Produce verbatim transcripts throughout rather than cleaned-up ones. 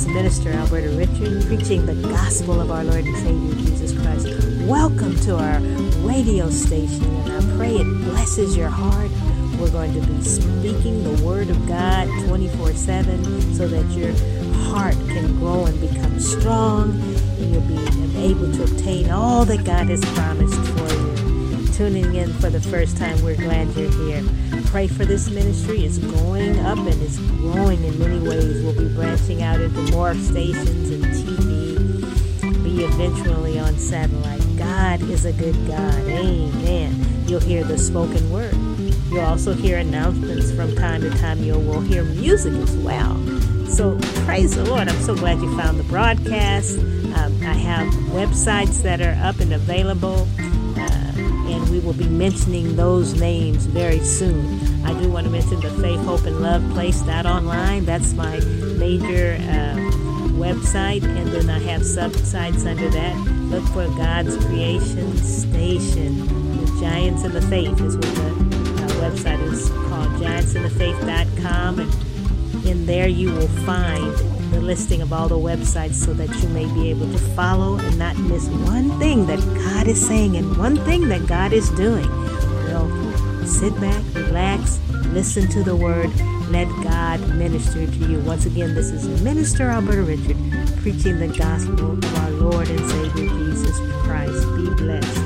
is Minister Alberta Richard, preaching the gospel of our Lord and Savior Jesus Christ. Welcome to our radio station, and I pray it blesses your heart. We're going to be speaking the Word of God twenty-four seven so that your heart can grow and become strong, and you'll be able to obtain all that God has promised for you. Tuning in for the first time, we're glad you're here. Pray for this ministry. It's going up and it's growing in many ways. We'll be branching out into more stations and T V, be eventually on satellite. God is a good God. Amen. You'll hear the spoken word. You'll also hear announcements from time to time. You will hear music as well. So praise the Lord. I'm so glad you found the broadcast. Um, I have websites that are up and available. And we will be mentioning those names very soon. I do want to mention the Faith, Hope, and Love Place online. That's my major uh, website. And then I have sub-sites under that. Look for God's Creation Station. The Giants in the Faith is what the uh, website is called, giants in the faith dot com. And in there you will find the listing of all the websites so that you may be able to follow and not miss one thing that God is saying and one thing that God is doing. Well, sit back, relax, listen to the word, let God minister to you. Once again, this is Minister Alberta Richard preaching the gospel of our Lord and Savior Jesus Christ. Be blessed.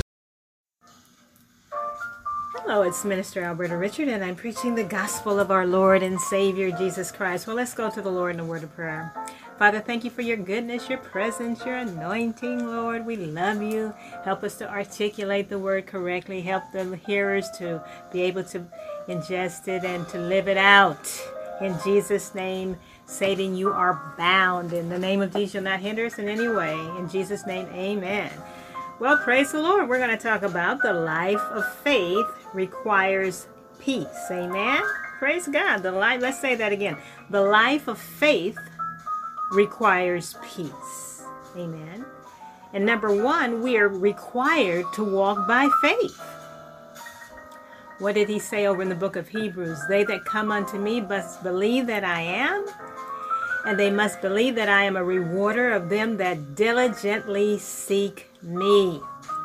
Hello, it's Minister Alberta Richard, and I'm preaching the gospel of our Lord and Savior, Jesus Christ. Well, let's go to the Lord in a word of prayer. Father, thank you for your goodness, your presence, your anointing, Lord. We love you. Help us to articulate the word correctly. Help the hearers to be able to ingest it and to live it out. In Jesus' name, Satan, you are bound. In the name of Jesus, you'll not hinder us in any way. In Jesus' name, amen. Well, praise the Lord. We're going to talk about the life of faith requires peace. Amen. Praise God. The life, let's say that again. The life of faith requires peace. Amen. And number one, we are required to walk by faith. What did he say over in the book of Hebrews? They that come unto me must believe that I am, and they must believe that I am a rewarder of them that diligently seek me.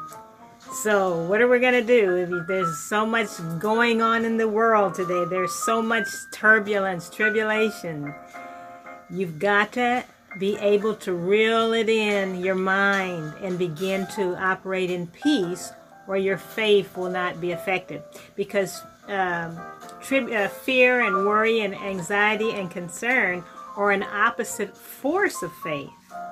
So what are we going to do? There's so much going on in the world today. There's so much turbulence, tribulation. You've got to be able to reel it in your mind and begin to operate in peace, or your faith will not be affected. Because um, tri- uh, fear and worry and anxiety and concern are an opposite force of faith.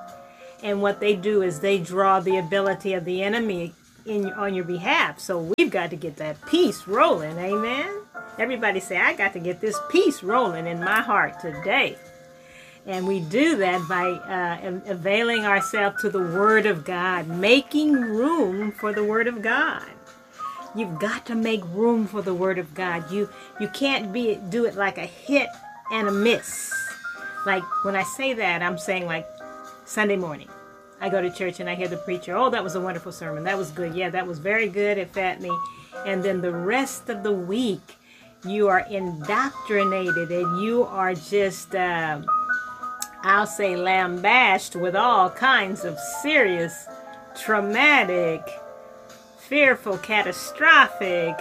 And what they do is they draw the ability of the enemy in on your behalf. So we've got to get that peace rolling. Amen. Everybody say, I got to get this peace rolling in my heart today. And we do that by uh, availing ourselves to the Word of God, making room for the Word of God. You've got to make room for the Word of God. You you can't be do it like a hit and a miss. Like when I say that, I'm saying like Sunday morning. I go to church and I hear the preacher, oh, that was a wonderful sermon. That was good. Yeah, that was very good. It fed me. And then the rest of the week, you are indoctrinated and you are just, uh, I'll say, lambasted with all kinds of serious, traumatic, fearful, catastrophic,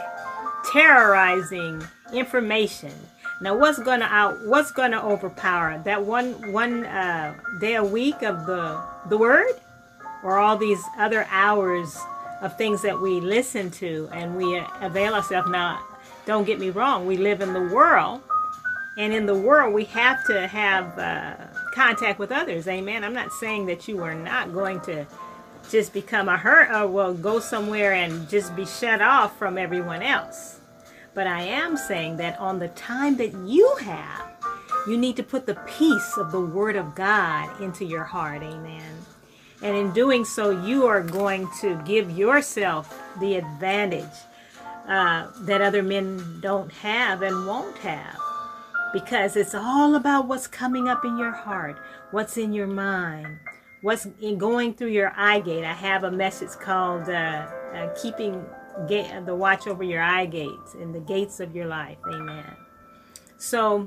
terrorizing information. Now, what's gonna out? What's gonna overpower that one one uh, day a week of the the word, or all these other hours of things that we listen to and we avail ourselves? Now, don't get me wrong. We live in the world, and in the world we have to have uh, contact with others. Amen. I'm not saying that you are not going to just become a hurt, or well, go somewhere and just be shut off from everyone else. But I am saying that on the time that you have, you need to put the peace of the Word of God into your heart. Amen. And in doing so, you are going to give yourself the advantage uh, that other men don't have and won't have. Because it's all about what's coming up in your heart, what's in your mind, what's in going through your eye gate. I have a message called uh, uh, Keeping Gate, the Watch Over Your Eye Gates and the Gates of Your Life. Amen. So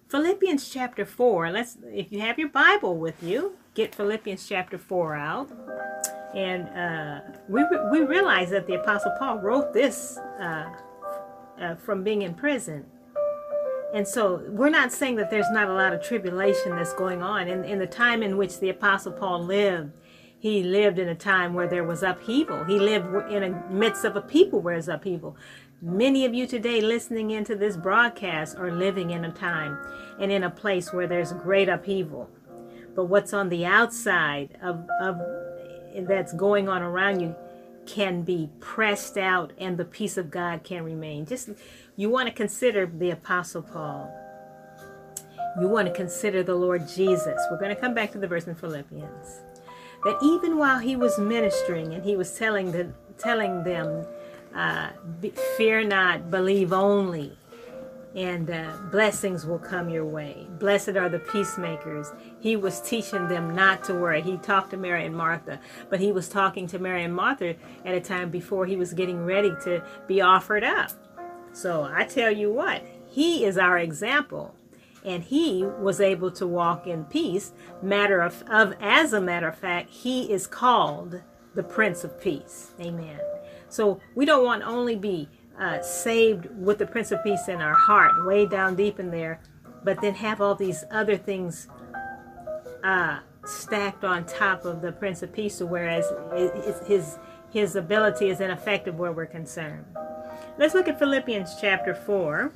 Philippians chapter four. Let's, if you have your Bible with you, get Philippians chapter four out. And uh, we, we realize that the Apostle Paul wrote this uh, uh, from being in prison. And so we're not saying that there's not a lot of tribulation that's going on. In, in the time in which the Apostle Paul lived, he lived in a time where there was upheaval. He lived in the midst of a people where there's upheaval. Many of you today listening into this broadcast are living in a time and in a place where there's great upheaval. But what's on the outside of, of that's going on around you can be pressed out, and the peace of God can remain. Just, you want to consider the Apostle Paul. You want to consider the Lord Jesus. We're going to come back to the verse in Philippians. That even while he was ministering and he was telling the, telling them, uh, fear not, believe only, and uh, blessings will come your way. Blessed are the peacemakers. He was teaching them not to worry. He talked to Mary and Martha, but he was talking to Mary and Martha at a time before he was getting ready to be offered up. So I tell you what, he is our example, and he was able to walk in peace. Matter of, of as a matter of fact, he is called the Prince of Peace. Amen. So we don't want to only be Uh, saved with the Prince of Peace in our heart, way down deep in there, but then have all these other things uh, stacked on top of the Prince of Peace, whereas his his ability is ineffective where we're concerned. Let's look at Philippians chapter four,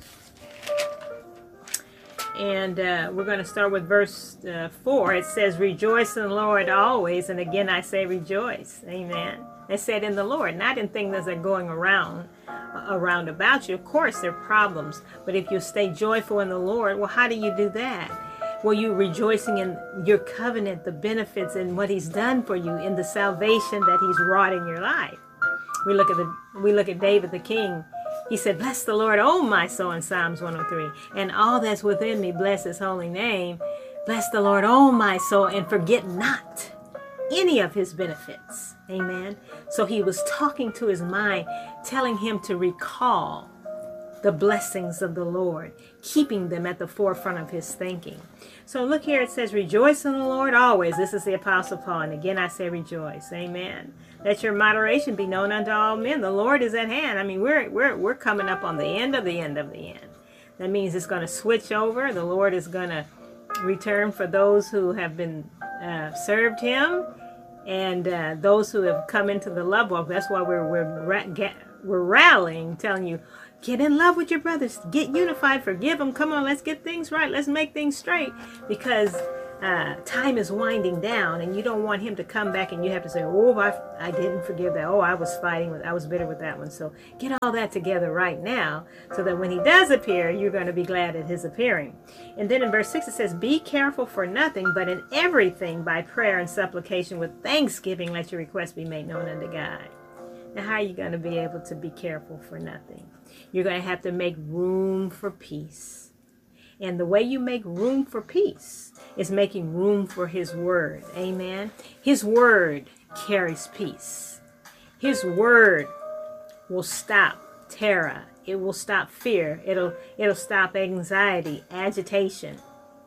and uh, we're going to start with verse uh, four. It says, "Rejoice in the Lord always," and again I say rejoice. Amen. They said in the Lord, not in things that are going around around about you. Of course, there are problems, but if you stay joyful in the Lord, well, how do you do that? Well, you rejoicing in your covenant, the benefits and what he's done for you, in the salvation that he's wrought in your life. We look at the we look at David the king. He said, "Bless the Lord, oh my soul," in Psalms one oh three, "and all that's within me, bless his holy name. Bless the Lord, oh my soul, and forget not any of his benefits." Amen. So he was talking to his mind, telling him to recall the blessings of the Lord, keeping them at the forefront of his thinking. So look here, it says, "Rejoice in the Lord always." This is the Apostle Paul, and again I say rejoice. Amen. "Let your moderation be known unto all men." The Lord is at hand. I mean, we're we're we're coming up on the end of the end of the end. That means it's going to switch over. The Lord is going to return for those who have been uh, served him. And uh, those who have come into the love walk. That's why we're we're ra- get, we're rallying, telling you, get in love with your brothers, get unified, forgive them. Come on, let's get things right. Let's make things straight, because uh, time is winding down, and you don't want him to come back and you have to say, "Oh, I, I didn't forgive that. Oh, I was fighting with, I was bitter with that one." So get all that together right now, so that when he does appear, you're going to be glad at his appearing. And then in verse six it says, "Be careful for nothing, but in everything by prayer and supplication with thanksgiving let your requests be made known unto God." Now, how are you going to be able to be careful for nothing? You're going to have to make room for peace. And the way you make room for peace is making room for his word. Amen. His word carries peace. His word will stop terror. It will stop fear. It'll it'll stop anxiety, agitation.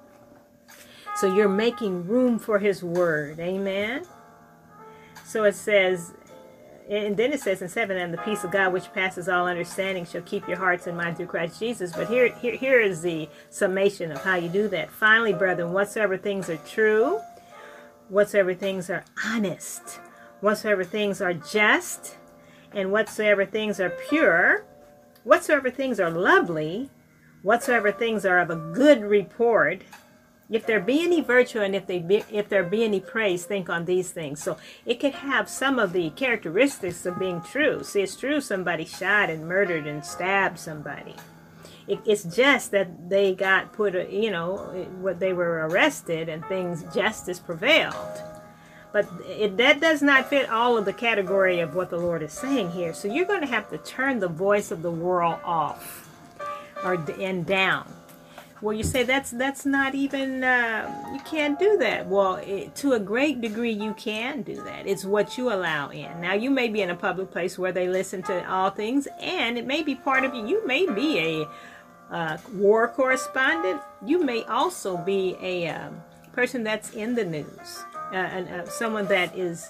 So you're making room for his word. Amen. So it says, and then it says in seven, "And the peace of God which passes all understanding shall keep your hearts and mind through Christ Jesus." But here, here, here is the summation of how you do that. "Finally, brethren, whatsoever things are true, whatsoever things are honest, whatsoever things are just, and whatsoever things are pure, whatsoever things are lovely, whatsoever things are of a good report, if there be any virtue and if they be, if there be any praise, think on these things." So it could have some of the characteristics of being true. See, it's true somebody shot and murdered and stabbed somebody. It, it's just that they got put, a, you know, what they were arrested and things, justice prevailed. But it, that does not fit all of the category of what the Lord is saying here. So you're going to have to turn the voice of the world off or and down. Well, you say that's that's not even, uh, you can't do that. Well, it, to a great degree, you can do that. It's what you allow in. Now, you may be in a public place where they listen to all things, and it may be part of you. You may be a uh, war correspondent. You may also be a um, person that's in the news, uh, and, uh, someone that is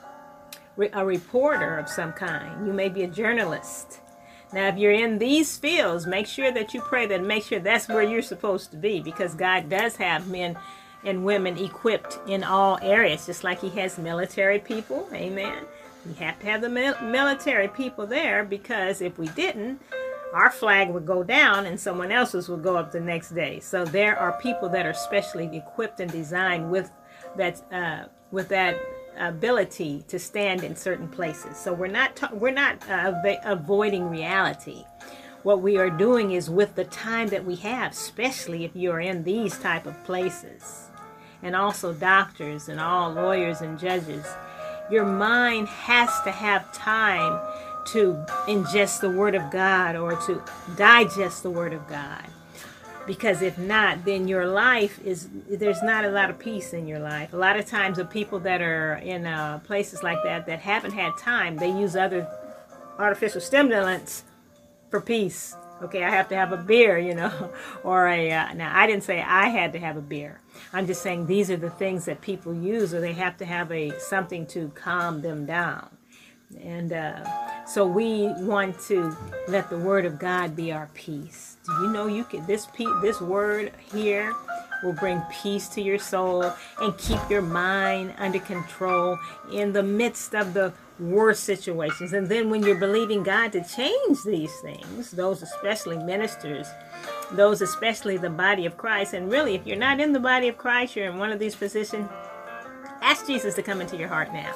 re- a reporter of some kind. You may be a journalist. Now, if you're in these fields, make sure that you pray that make sure that's where you're supposed to be, because God does have men and women equipped in all areas, just like he has military people. Amen. You have to have the mil- military people there, because if we didn't, our flag would go down and someone else's would go up the next day. So there are people that are specially equipped and designed with that uh, with that ability to stand in certain places. So we're not ta- we're not uh, av- avoiding reality. What we are doing is with the time that we have, especially if you're in these type of places, and also doctors and all lawyers and judges. Your mind has to have time to ingest the Word of God, or to digest the Word of God. Because if not, then your life is, there's not a lot of peace in your life. A lot of times the people that are in uh, places like that that haven't had time, they use other artificial stimulants for peace. Okay, I have to have a beer, you know, or a, uh, now I didn't say I had to have a beer. I'm just saying these are the things that people use, or they have to have a something to calm them down. And uh, so we want to let the Word of God be our peace. Do you know you can, this pe- this word here will bring peace to your soul and keep your mind under control in the midst of the worst situations. And then when you're believing God to change these things, those especially ministers, those especially the body of Christ, and really if you're not in the body of Christ, you're in one of these positions, ask Jesus to come into your heart now.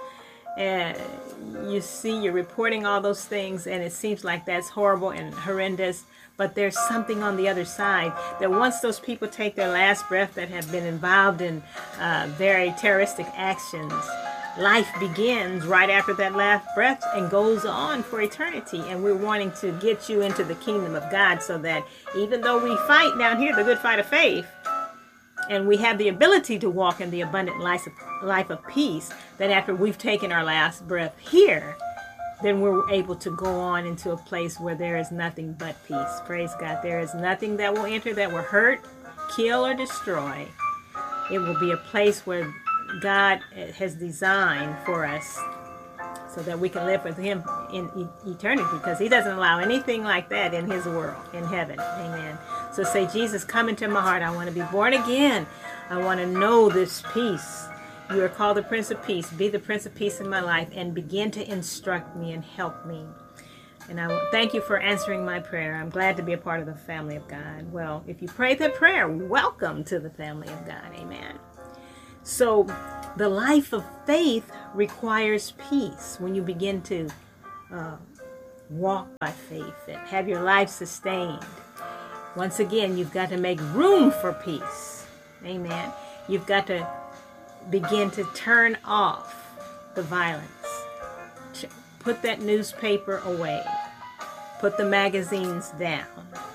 And you see, you're reporting all those things, and it seems like that's horrible and horrendous. But there's something on the other side that once those people take their last breath that have been involved in uh, very terroristic actions, life begins right after that last breath and goes on for eternity. And we're wanting to get you into the kingdom of God, so that even though we fight down here the good fight of faith, and we have the ability to walk in the abundant life of, life of peace, that after we've taken our last breath here, then we're able to go on into a place where there is nothing but peace. Praise God. There is nothing that will enter that will hurt, kill, or destroy. It will be a place where God has designed for us, so that we can live with him in e- eternity, because he doesn't allow anything like that in his world, in heaven. Amen. So say, Jesus, come into my heart. I want to be born again. I want to know this peace. You are called the Prince of Peace. Be the Prince of Peace in my life, and begin to instruct me and help me. And I thank you for answering my prayer. I'm glad to be a part of the family of God. Well, if you prayed that prayer, welcome to the family of God. Amen. So the life of faith requires peace. When you begin to uh, walk by faith and have your life sustained, once again, you've got to make room for peace. Amen. You've got to begin to turn off the violence. Put that newspaper away. Put the magazines down.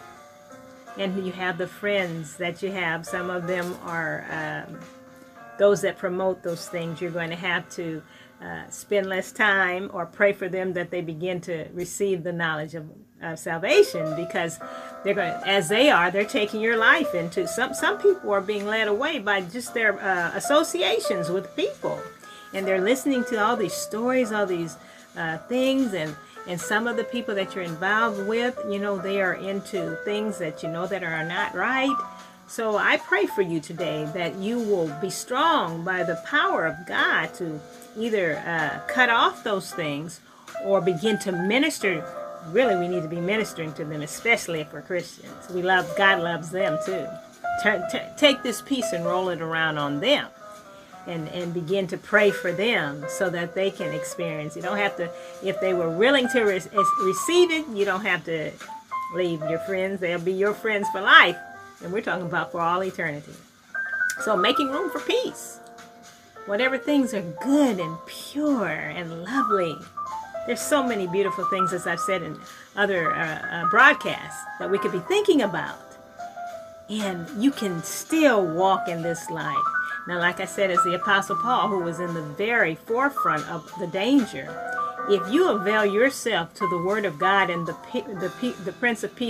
And you have the friends that you have. Some of them are um, those that promote those things. You're going to have to uh, spend less time, or pray for them that they begin to receive the knowledge of uh, salvation, because they're going to, as they are, they're taking your life into some. Some people are being led away by just their uh, associations with people, and they're listening to all these stories, all these uh, things, and and some of the people that you're involved with, you know, they are into things that you know that are not right. So I pray for you today that you will be strong by the power of God to either uh, cut off those things, or begin to minister. Really, we need to be ministering to them, especially if we're Christians. We love, God loves them too. Turn, t- take this peace and roll it around on them, and, and begin to pray for them so that they can experience. You don't have to, if they were willing to re- receive it, you don't have to leave your friends. They'll be your friends for life. And we're talking about for all eternity. So making room for peace. Whatever things are good and pure and lovely. There's so many beautiful things, as I've said in other uh, uh, broadcasts, that we could be thinking about. And you can still walk in this life. Now, like I said, as the Apostle Paul, who was in the very forefront of the danger, if you avail yourself to the Word of God and the the, the Prince of Peace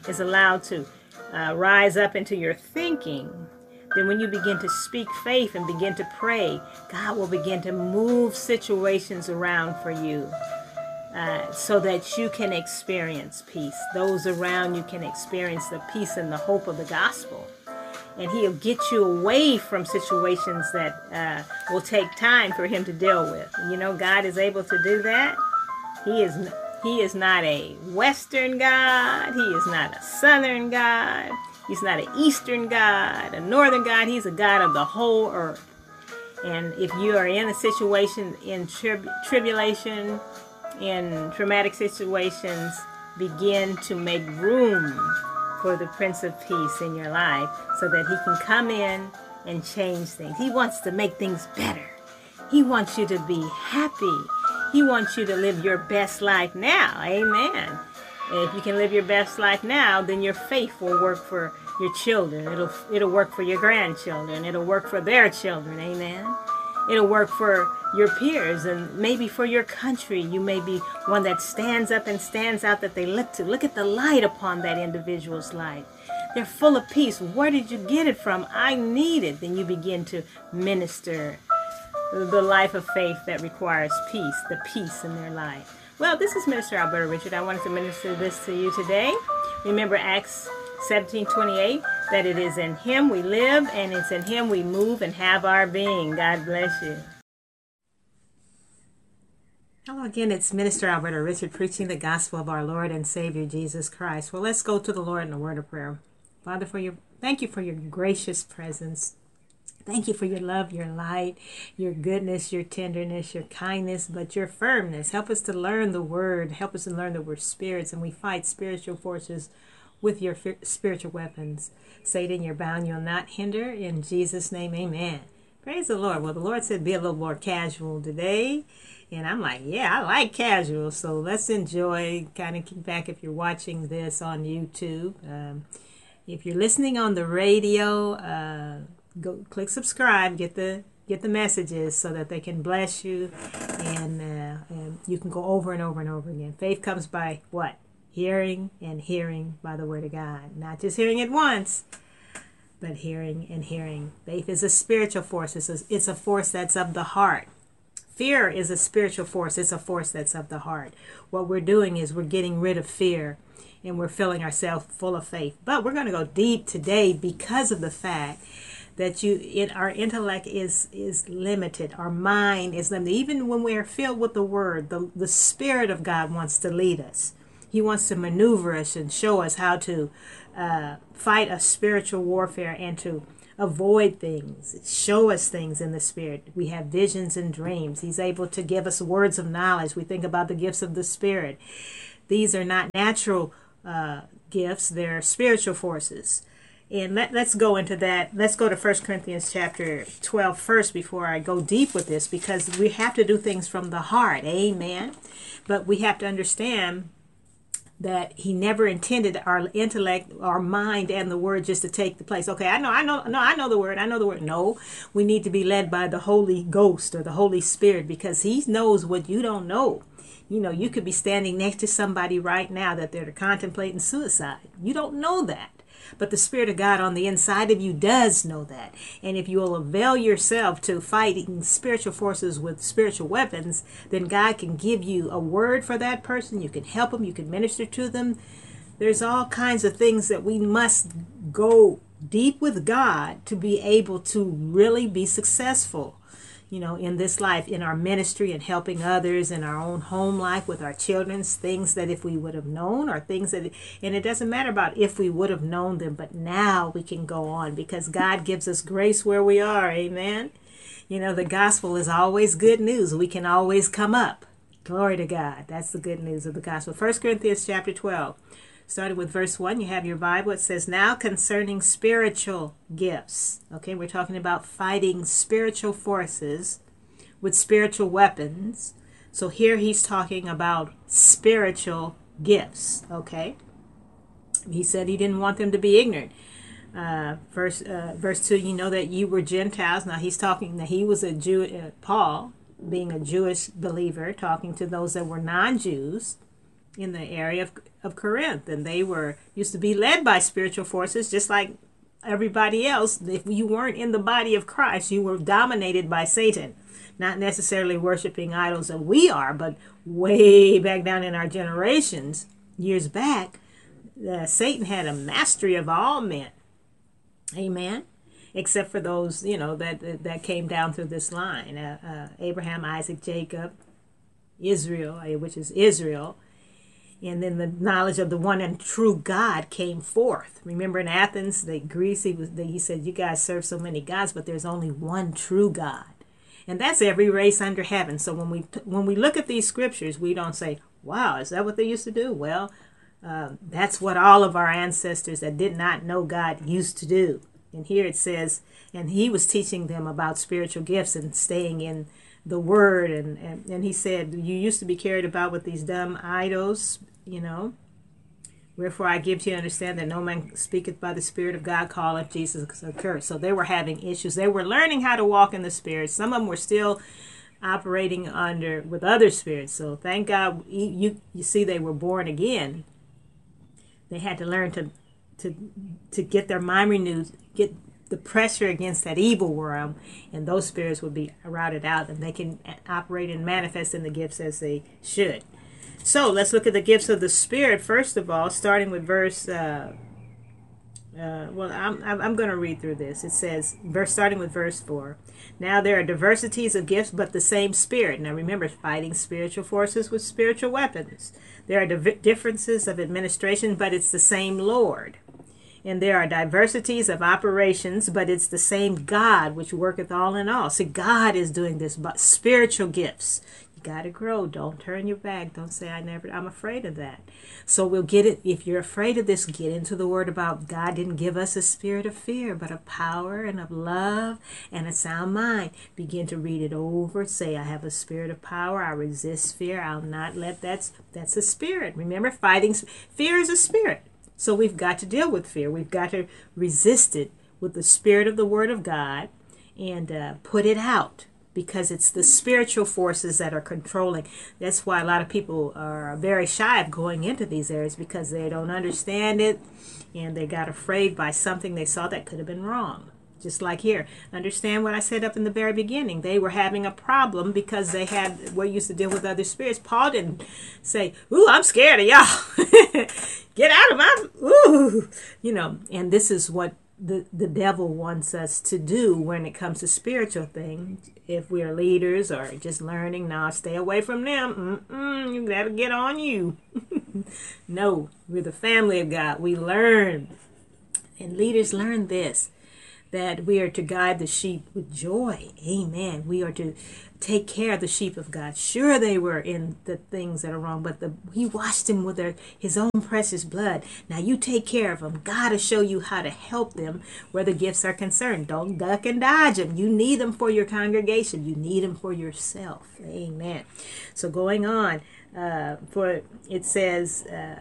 is allowed to uh, rise up into your thinking, then when you begin to speak faith and begin to pray, God will begin to move situations around for you uh, so that you can experience peace. Those around you can experience the peace and the hope of the gospel. And he'll get you away from situations that uh, will take time for him to deal with. And you know, God is able to do that. He is He is not a Western God. He is not a Southern God. He's not an Eastern God, a Northern God. He's a God of the whole earth. And if you are in a situation, in trib- tribulation, in traumatic situations, begin to make room for the Prince of Peace in your life so that he can come in and change things. He wants to make things better. He wants you to be happy. He wants you to live your best life now. Amen. And if you can live your best life now, then your faith will work for your children. It'll it'll work for your grandchildren. It'll work for their children. Amen. It'll work for your peers and maybe for your country. You may be one that stands up and stands out that they look to. Look at the light upon that individual's life. They're full of peace. Where did you get it from? I need it. Then you begin to minister the life of faith that requires peace, the peace in their life. Well, this is Minister Alberta Richard. I wanted to minister this to you today. Remember Acts seventeen twenty-eight, that it is in him we live and it's in him we move and have our being. God bless you. Hello again, it's Minister Alberta Richard preaching the gospel of our Lord and Savior Jesus Christ. Well, let's go to the Lord in a word of prayer. Father, for your thank you for your gracious presence. Thank you for your love, your light, your goodness, your tenderness, your kindness, but your firmness. Help us to learn the word. Help us to learn that we're spirits and we fight spiritual forces with your fi- spiritual weapons. Satan, you're bound, you'll not hinder. In Jesus' name, amen. Praise the Lord. Well, the Lord said be a little more casual today. And I'm like, yeah, I like casual. So let's enjoy, kind of kick back if you're watching this on YouTube. Um, if you're listening on the radio, uh, go click subscribe, get the get the messages so that they can bless you, and, uh, and you can go over and over and over again. Faith comes by what? Hearing, and hearing by the word of God. Not just hearing it once, but hearing and hearing. Faith is a spiritual force. It's a, it's a force that's of the heart. Fear is a spiritual force. It's a force that's of the heart. What we're doing is we're getting rid of fear and we're filling ourselves full of faith. But we're going to go deep today because of the fact that you, in our intellect is is limited. Our mind is limited. Even when we are filled with the word, the, the Spirit of God wants to lead us. He wants to maneuver us and show us how to uh, fight a spiritual warfare and to avoid things, show us things in the Spirit. We have visions and dreams. He's able to give us words of knowledge. We think about the gifts of the Spirit. These are not natural uh, gifts. They're spiritual forces. And let, let's go into that. Let's go to First Corinthians chapter twelve first before I go deep with this, because we have to do things from the heart. Amen. But we have to understand that he never intended our intellect, our mind, and the word just to take the place. Okay, I know, I know, no, I know the word, I know the word. No, we need to be led by the Holy Ghost or the Holy Spirit, because he knows what you don't know. You know, you could be standing next to somebody right now that they're contemplating suicide. You don't know that. But the Spirit of God on the inside of you does know that. And if you will avail yourself to fighting spiritual forces with spiritual weapons, then God can give you a word for that person. You can help them. You can minister to them. There's all kinds of things that we must go deep with God to be able to really be successful, you know, in this life, in our ministry and helping others, in our own home life with our children's things that if we would have known, or things that, and it doesn't matter about if we would have known them, but now we can go on because God gives us grace where we are. Amen. You know, the gospel is always good news. We can always come up. Glory to God. That's the good news of the gospel. First Corinthians chapter twelve. Starting with verse one, you have your Bible. It says, now concerning spiritual gifts. Okay, we're talking about fighting spiritual forces with spiritual weapons. So here he's talking about spiritual gifts. Okay, he said he didn't want them to be ignorant. Uh, verse uh, verse two, you know that you were Gentiles. Now he's talking that he was a Jew, uh, Paul, being a Jewish believer, talking to those that were non-Jews. in the area of, of Corinth, and they were used to be led by spiritual forces just like everybody else. If you weren't in the body of Christ, you were dominated by Satan, not necessarily worshiping idols that we are, but way back down in our generations, years back, uh, Satan had a mastery of all men. Amen. Except for those, you know, that that came down through this line. Uh, uh, Abraham, Isaac, Jacob, Israel, which is Israel. And then the knowledge of the one and true God came forth. Remember in Athens, the Greece, he, was, he said, you guys serve so many gods, but there's only one true God. And that's every race under heaven. So when we when we look at these scriptures, we don't say, wow, is that what they used to do? Well, uh, that's what all of our ancestors that did not know God used to do. And here it says, and he was teaching them about spiritual gifts and staying in the word. And, and, and he said, you used to be carried about with these dumb idols, you know. Wherefore I give to you understand that no man speaketh by the Spirit of God, calleth Jesus accursed. So they were having issues. They were learning how to walk in the Spirit. Some of them were still operating under with other spirits. So thank God you you, you see they were born again. They had to learn to to to get their mind renewed, get the pressure against that evil realm, and those spirits would be routed out, and they can operate and manifest in the gifts as they should. So let's look at the gifts of the Spirit first of all, starting with verse. Uh, uh, well, I'm I'm going to read through this. It says, verse starting with verse four. Now there are diversities of gifts, but the same Spirit. Now remember, fighting spiritual forces with spiritual weapons. There are div- differences of administration, but it's the same Lord. And there are diversities of operations, but it's the same God which worketh all in all. See, God is doing this, but spiritual gifts. You got to grow. Don't turn your back. Don't say, I never, I'm afraid of that. So we'll get it. If you're afraid of this, get into the word about God didn't give us a spirit of fear, but of power and of love and a sound mind. Begin to read it over. Say, I have a spirit of power. I resist fear. I'll not let that. That's a spirit. Remember, fighting. Fear is a spirit. So we've got to deal with fear. We've got to resist it with the spirit of the word of God and uh, put it out, because it's the spiritual forces that are controlling. That's why a lot of people are very shy of going into these areas, because they don't understand it and they got afraid by something they saw that could have been wrong. Just like here. Understand what I said up in the very beginning. They were having a problem because they had, what used to deal with other spirits. Paul didn't say, ooh, I'm scared of y'all. Get out of my, ooh. You know, and this is what the, the devil wants us to do when it comes to spiritual things. If we're leaders or just learning, now stay away from them. Mm-mm, you gotta get on you. No, we're the family of God. We learn. And leaders learn this, that we are to guide the sheep with joy. Amen. We are to take care of the sheep of God. Sure, they were in the things that are wrong, but the, he washed them with their, his own precious blood. Now you take care of them. God will show you how to help them where the gifts are concerned. Don't duck and dodge them. You need them for your congregation. You need them for yourself. Amen. So going on, uh, for it says, uh,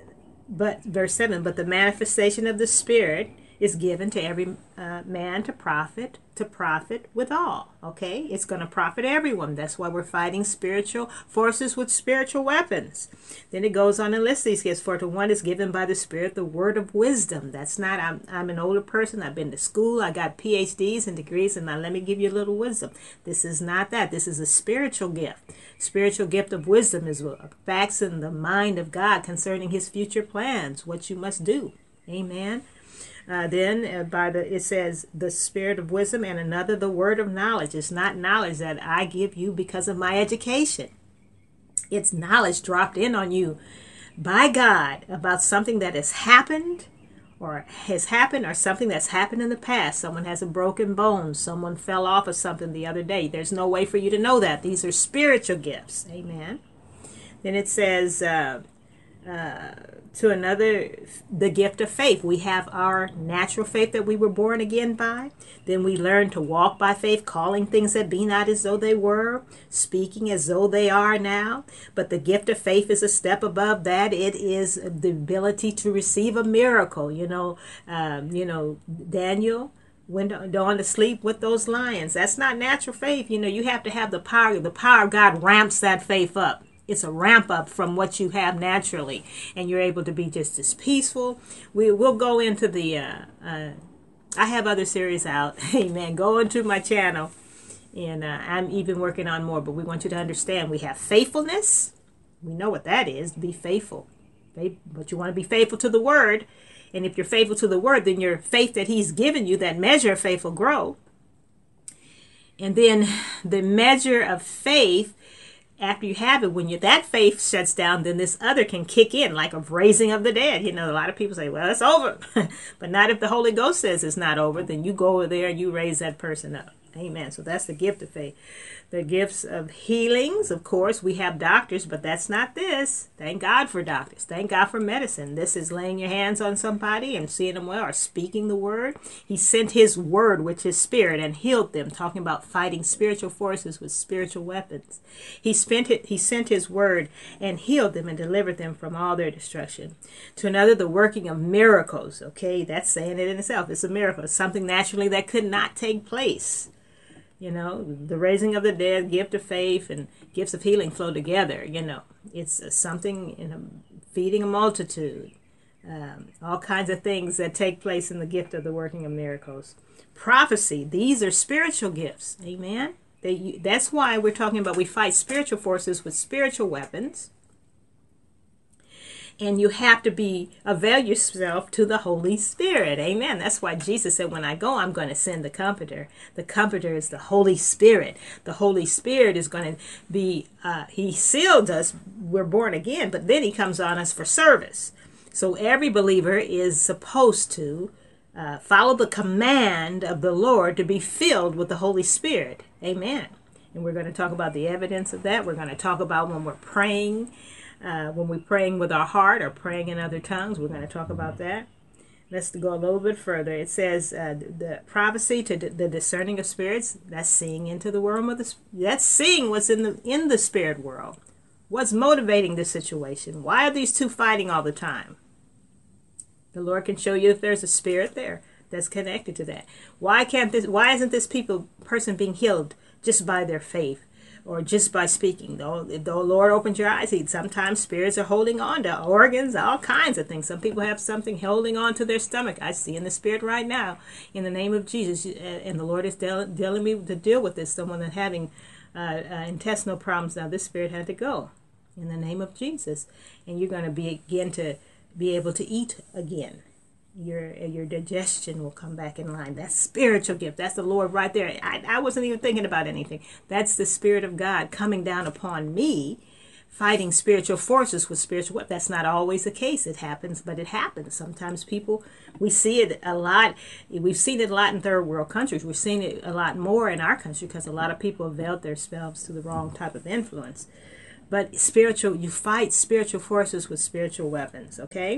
but verse seven, but the manifestation of the Spirit is given to every uh, man to profit, to profit withal. Okay? It's going to profit everyone. That's why we're fighting spiritual forces with spiritual weapons. Then it goes on and lists these gifts. For to one is given by the Spirit the word of wisdom. That's not, I'm, I'm an older person. I've been to school. I got P H Ds and degrees, and now let me give you a little wisdom. This is not that. This is a spiritual gift. Spiritual gift of wisdom is facts in the mind of God concerning his future plans, what you must do. Amen. Uh, then uh, by the it says the spirit of wisdom, and another the word of knowledge. It's not knowledge that I give you because of my education. It's knowledge dropped in on you by God about something that has happened or has happened or something that's happened in the past. Someone has a broken bone. Someone fell off of something the other day. There's no way for you to know that. These are spiritual gifts. Amen. Then it says uh, uh, to another, the gift of faith. We have our natural faith that we were born again by. Then we learn to walk by faith, calling things that be not as though they were, speaking as though they are now. But the gift of faith is a step above that. It is the ability to receive a miracle. You know, um, you know, Daniel went on to sleep with those lions. That's not natural faith. You know, you have to have the power. The power of God ramps that faith up. it's a ramp up from what you have naturally, and you're able to be just as peaceful. We will go into the, uh, uh, I have other series out. Amen. Go into my channel, and uh, I'm even working on more, but we want you to understand we have faithfulness. We know what that is, be faithful. But you want to be faithful to the word. And if you're faithful to the word, then your faith that he's given you, that measure of faith will grow. And then the measure of faith, after you have it, when you, that faith shuts down, then this other can kick in, like a raising of the dead. You know, a lot of people say, well, it's over. But not if the Holy Ghost says it's not over. Then you go over there and you raise that person up. Amen. So that's the gift of faith. The gifts of healings, of course, we have doctors, but that's not this. Thank God for doctors. Thank God for medicine. This is laying your hands on somebody and seeing them well, or speaking the word. He sent his word, which is spirit, and healed them, talking about fighting spiritual forces with spiritual weapons. He spent it, he sent his word and healed them and delivered them from all their destruction. To another, the working of miracles. Okay, that's saying it in itself. It's a miracle. It's something naturally that could not take place. You know, the raising of the dead, gift of faith, and gifts of healing flow together. You know, it's uh, something in a, feeding a multitude. Um, all kinds of things that take place in the gift of the working of miracles. Prophecy, these are spiritual gifts. Amen. They, that's why we're talking about we fight spiritual forces with spiritual weapons. And you have to be avail yourself to the Holy Spirit. Amen. That's why Jesus said, when I go, I'm going to send the Comforter. The Comforter is the Holy Spirit. The Holy Spirit is going to be, uh, he sealed us. We're born again, but then he comes on us for service. So every believer is supposed to uh, follow the command of the Lord to be filled with the Holy Spirit. Amen. And we're going to talk about the evidence of that. We're going to talk about when we're praying. Uh, when we're praying with our heart or praying in other tongues, we're going to talk about that. Let's go a little bit further. It says uh, the prophecy to the discerning of spirits. That's seeing into the realm of the. That's seeing what's in the in the spirit world. What's motivating the situation? Why are these two fighting all the time? The Lord can show you if there's a spirit there that's connected to that. Why can't this? Why isn't this people person being healed just by their faith? Or just by speaking. Though the Lord opens your eyes, he, sometimes spirits are holding on to organs, all kinds of things. Some people have something holding on to their stomach. I see in the spirit right now, in the name of Jesus. And the Lord is telling me to deal with this. Someone that's having uh, uh, intestinal problems now. This spirit had to go in the name of Jesus. And you're going to begin to be able to eat again. Your your digestion will come back in line. That's spiritual gift. That's the Lord right there. I, I wasn't even thinking about anything. That's the Spirit of God coming down upon me, fighting spiritual forces with spiritual weapons. That's not always the case. It happens, but it happens. Sometimes people, we see it a lot. We've seen it a lot in third world countries. We've seen it a lot more in our country because a lot of people availed themselves to the wrong type of influence. But spiritual, you fight spiritual forces with spiritual weapons, okay?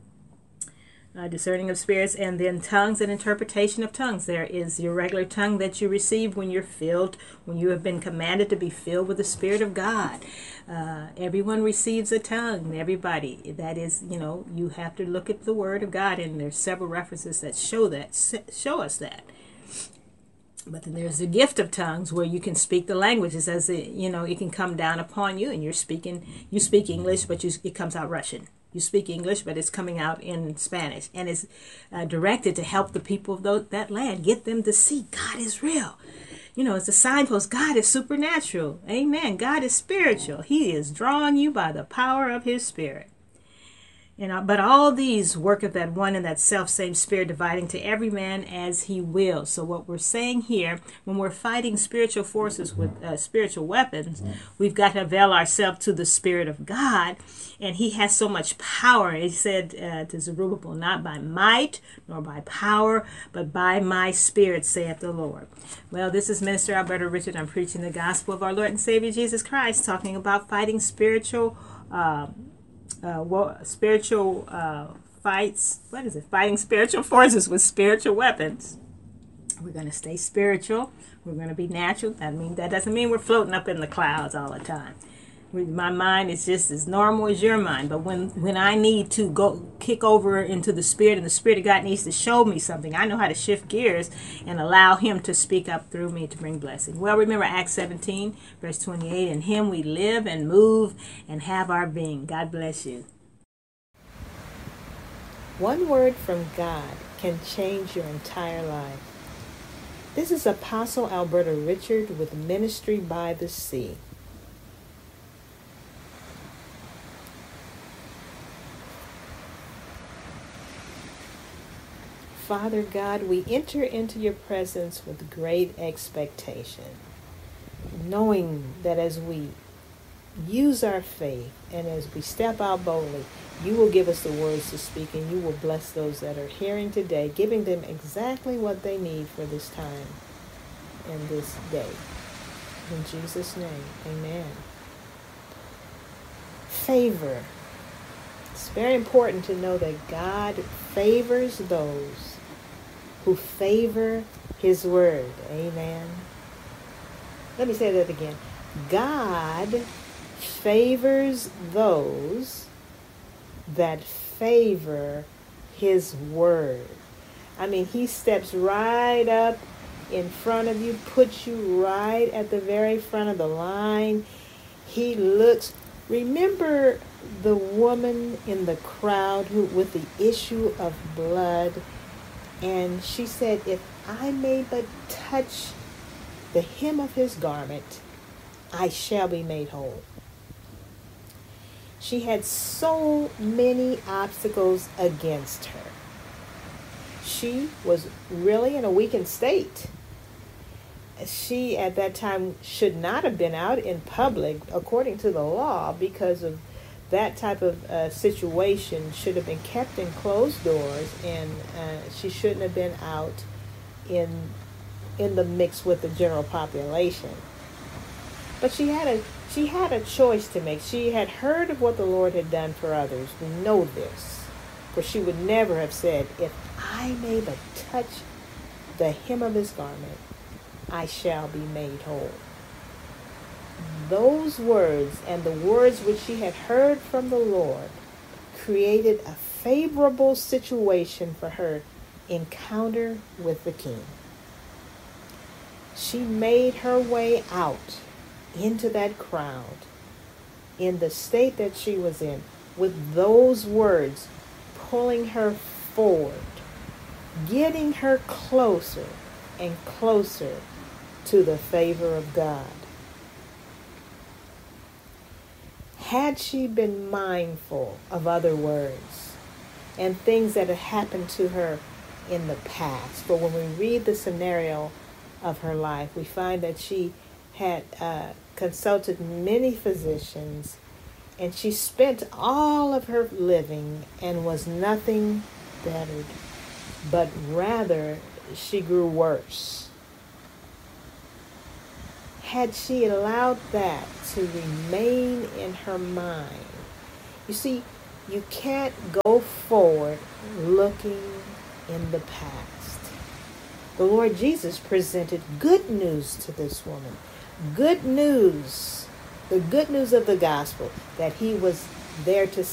Uh, discerning of spirits, and then tongues and interpretation of tongues. There is your regular tongue that you receive when you're filled, when you have been commanded to be filled with the Spirit of God. Uh, everyone receives a tongue. Everybody. That is, you know, you have to look at the Word of God, and there's several references that show that, show us that. But then there's the gift of tongues where you can speak the languages as it, you know, it can come down upon you, and you're speaking, you speak English, but you, it comes out Russian. You speak English, but it's coming out in Spanish, and it's uh, directed to help the people of those, that land, get them to see God is real. You know, it's a signpost. God is supernatural. Amen. God is spiritual. He is drawing you by the power of his Spirit. You know, but all these work of that one and that self-same Spirit, dividing to every man as he will. So what we're saying here, when we're fighting spiritual forces with uh, spiritual weapons, we've got to avail ourselves to the Spirit of God. And he has so much power. He said uh, to Zerubbabel, not by might nor by power, but by my Spirit, saith the Lord. Well, this is Minister Alberta Richard. I'm preaching the gospel of our Lord and Savior Jesus Christ, talking about fighting spiritual uh, Uh, well, spiritual uh, fights, what is it? Fighting spiritual forces with spiritual weapons. We're going to stay spiritual. We're going to be natural. I mean, that doesn't mean we're floating up in the clouds all the time. My mind is just as normal as your mind. But when, when I need to go kick over into the Spirit and the Spirit of God needs to show me something, I know how to shift gears and allow Him to speak up through me to bring blessing. Well, remember Acts seventeen, verse twenty-eight, in Him we live and move and have our being. God bless you. One word from God can change your entire life. This is Apostle Alberta Richard with Ministry by the Sea. Father God, we enter into your presence with great expectation, knowing that as we use our faith and as we step out boldly, you will give us the words to speak and you will bless those that are hearing today, giving them exactly what they need for this time and this day. In Jesus' name, amen. Favor. It's very important to know that God favors those who favor his word. Amen. Let me say that again. God favors those that favor his word. I mean, he steps right up in front of you, puts you right at the very front of the line. He looks. Remember the woman in the crowd who with the issue of blood, and she said, if I may but touch the hem of his garment, I shall be made whole. She had so many obstacles against her. She was really in a weakened state. She, at that time, should not have been out in public, according to the law, because of that type of uh, situation should have been kept in closed doors, and uh, she shouldn't have been out in in the mix with the general population. But she had a she had a choice to make. She had heard of what the Lord had done for others. We know this, for she would never have said, if I may but touch the hem of his garment, I shall be made whole. Those words and the words which she had heard from the Lord created a favorable situation for her encounter with the King. She made her way out into that crowd in the state that she was in, with those words pulling her forward, getting her closer and closer to the favor of God. Had she been mindful of other words and things that had happened to her in the past, but when we read the scenario of her life, we find that she had uh, consulted many physicians, and she spent all of her living and was nothing bettered, but rather she grew worse. Had she allowed that to remain in her mind, you see, you can't go forward looking in the past. The Lord Jesus presented good news to this woman. Good news, the good news of the gospel, that he was there to